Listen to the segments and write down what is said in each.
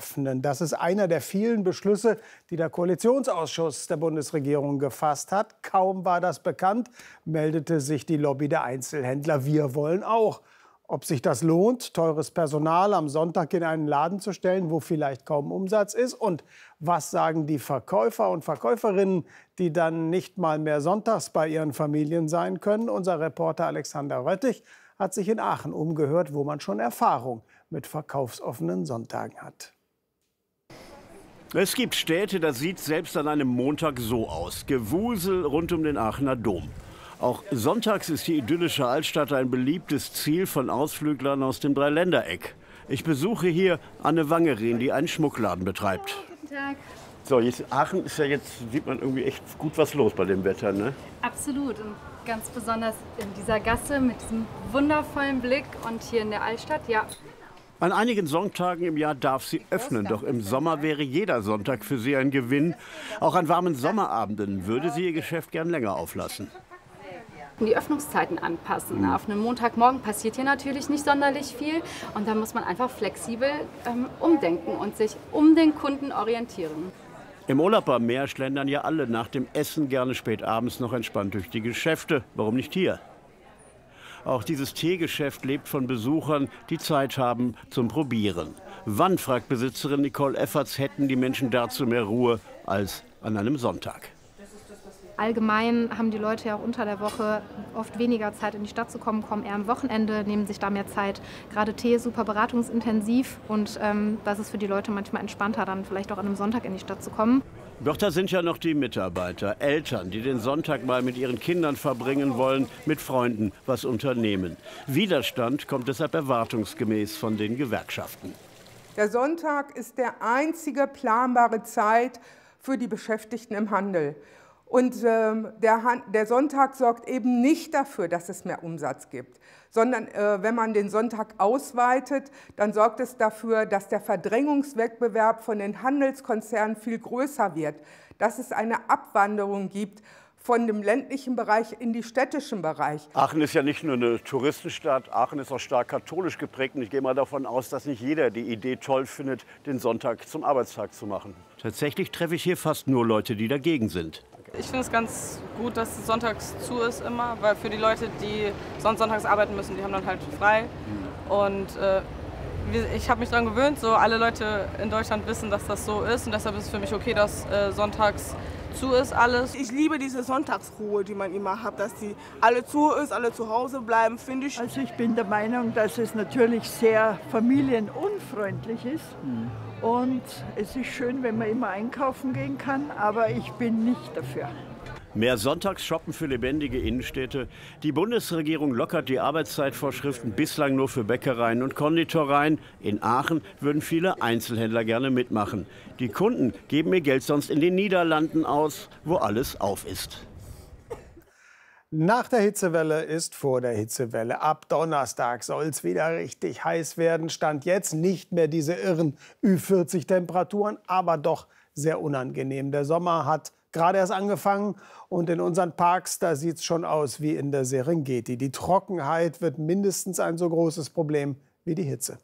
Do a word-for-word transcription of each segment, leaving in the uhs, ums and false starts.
öffnen. Das ist einer der vielen Beschlüsse, die der Koalitionsausschuss der Bundesregierung gefasst hat. Kaum war das bekannt, meldete sich die Lobby der Einzelhändler. Wir wollen auch. Ob sich das lohnt, teures Personal am Sonntag in einen Laden zu stellen, wo vielleicht kaum Umsatz ist? Und was sagen die Verkäufer und Verkäuferinnen, die dann nicht mal mehr sonntags bei ihren Familien sein können? Unser Reporter Alexander Röttich hat sich in Aachen umgehört, wo man schon Erfahrung mit verkaufsoffenen Sonntagen hat. Es gibt Städte, das sieht selbst an einem Montag so aus. Gewusel rund um den Aachener Dom. Auch sonntags ist die idyllische Altstadt ein beliebtes Ziel von Ausflüglern aus dem Dreiländereck. Ich besuche hier Anne Wangerin, die einen Schmuckladen betreibt. Oh, guten Tag. So, jetzt Aachen ist ja jetzt, sieht man irgendwie echt gut was los bei dem Wetter, ne? Absolut. Und ganz besonders in dieser Gasse mit diesem wundervollen Blick und hier in der Altstadt, ja. An einigen Sonntagen im Jahr darf sie öffnen, doch im Sommer wäre jeder Sonntag für sie ein Gewinn. Auch an warmen Sommerabenden würde sie ihr Geschäft gern länger auflassen. Die Öffnungszeiten anpassen. Auf einem Montagmorgen passiert hier natürlich nicht sonderlich viel und da muss man einfach flexibel ähm, umdenken und sich um den Kunden orientieren. Im Urlaub am Meer schlendern ja alle nach dem Essen gerne spät abends noch entspannt durch die Geschäfte. Warum nicht hier? Auch dieses Teegeschäft lebt von Besuchern, die Zeit haben zum Probieren. Wann, fragt Besitzerin Nicole Efferts, hätten die Menschen dazu mehr Ruhe als an einem Sonntag? Allgemein haben die Leute ja auch unter der Woche oft weniger Zeit, in die Stadt zu kommen, kommen eher am Wochenende, nehmen sich da mehr Zeit. Gerade Tee ist super beratungsintensiv und ähm, das ist für die Leute manchmal entspannter, dann vielleicht auch an einem Sonntag in die Stadt zu kommen. Doch da sind ja noch die Mitarbeiter, Eltern, die den Sonntag mal mit ihren Kindern verbringen wollen, mit Freunden was unternehmen. Widerstand kommt deshalb erwartungsgemäß von den Gewerkschaften. Der Sonntag ist der einzige planbare Zeit für die Beschäftigten im Handel. Und äh, der, der Sonntag sorgt eben nicht dafür, dass es mehr Umsatz gibt, sondern äh, wenn man den Sonntag ausweitet, dann sorgt es dafür, dass der Verdrängungswettbewerb von den Handelskonzernen viel größer wird, dass es eine Abwanderung gibt von dem ländlichen Bereich in den städtischen Bereich. Aachen ist ja nicht nur eine Touristenstadt, Aachen ist auch stark katholisch geprägt. Und ich gehe mal davon aus, dass nicht jeder die Idee toll findet, den Sonntag zum Arbeitstag zu machen. Tatsächlich treffe ich hier fast nur Leute, die dagegen sind. Ich finde es ganz gut, dass es sonntags zu ist immer, weil für die Leute, die sonst sonntags arbeiten müssen, die haben dann halt frei. Und äh, ich habe mich daran gewöhnt, so alle Leute in Deutschland wissen, dass das so ist. Und deshalb ist es für mich okay, dass äh, sonntags zu ist alles. Ich liebe diese Sonntagsruhe, die man immer hat, dass die alle zu ist, alle zu Hause bleiben, finde ich. Also ich bin der Meinung, dass es natürlich sehr familienunfreundlich ist. Mhm. Und es ist schön, wenn man immer einkaufen gehen kann, aber ich bin nicht dafür. Mehr Sonntagsshoppen für lebendige Innenstädte. Die Bundesregierung lockert die Arbeitszeitvorschriften bislang nur für Bäckereien und Konditoreien. In Aachen würden viele Einzelhändler gerne mitmachen. Die Kunden geben ihr Geld sonst in den Niederlanden aus, wo alles auf ist. Nach der Hitzewelle ist vor der Hitzewelle. Ab Donnerstag soll es wieder richtig heiß werden. Stand jetzt nicht mehr diese irren Ü vierzig Temperaturen, aber doch sehr unangenehm. Der Sommer hat gerade erst angefangen und in unseren Parks, da sieht es schon aus wie in der Serengeti. Die Trockenheit wird mindestens ein so großes Problem wie die Hitze.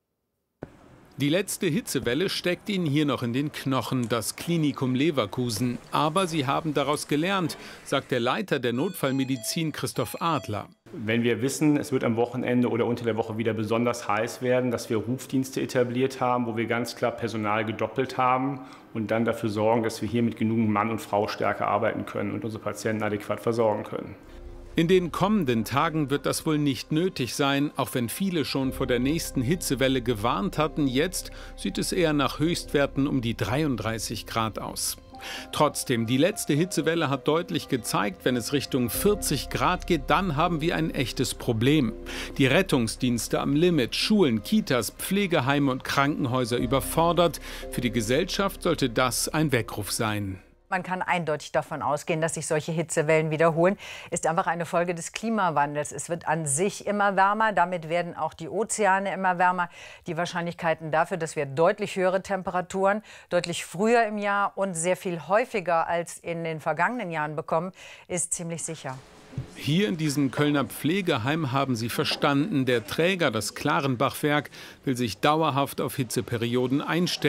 Die letzte Hitzewelle steckt ihnen hier noch in den Knochen, das Klinikum Leverkusen. Aber sie haben daraus gelernt, sagt der Leiter der Notfallmedizin Christoph Adler. Wenn wir wissen, es wird am Wochenende oder unter der Woche wieder besonders heiß werden, dass wir Rufdienste etabliert haben, wo wir ganz klar Personal gedoppelt haben und dann dafür sorgen, dass wir hier mit genügend Mann- und Frau-Stärke arbeiten können und unsere Patienten adäquat versorgen können. In den kommenden Tagen wird das wohl nicht nötig sein, auch wenn viele schon vor der nächsten Hitzewelle gewarnt hatten. Jetzt sieht es eher nach Höchstwerten um die dreiunddreißig Grad aus. Trotzdem, die letzte Hitzewelle hat deutlich gezeigt, wenn es Richtung vierzig Grad geht, dann haben wir ein echtes Problem. Die Rettungsdienste am Limit, Schulen, Kitas, Pflegeheime und Krankenhäuser überfordert. Für die Gesellschaft sollte das ein Weckruf sein. Man kann eindeutig davon ausgehen, dass sich solche Hitzewellen wiederholen. Ist einfach eine Folge des Klimawandels. Es wird an sich immer wärmer, damit werden auch die Ozeane immer wärmer. Die Wahrscheinlichkeiten dafür, dass wir deutlich höhere Temperaturen, deutlich früher im Jahr und sehr viel häufiger als in den vergangenen Jahren bekommen, ist ziemlich sicher. Hier in diesem Kölner Pflegeheim haben sie verstanden, der Träger, das Klarenbachwerk, will sich dauerhaft auf Hitzeperioden einstellen.